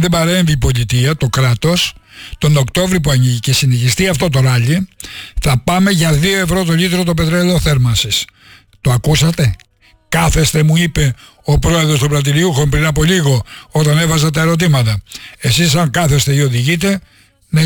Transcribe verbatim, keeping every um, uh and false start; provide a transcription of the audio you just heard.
δεν παρέμβει η πολιτεία, το κράτος, τον Οκτώβρη που ανοίγει και συνεχιστεί αυτό το ράλι, θα πάμε για δύο ευρώ το λίτρο το πετρέλαιο θέρμανσης. Το ακούσατε? Κάθεστε, μου είπε ο πρόεδρος των πρατηριούχων πριν από λίγο όταν έβαζα τα ερωτήματα. Εσείς αν κάθεστε ή οδηγείτε,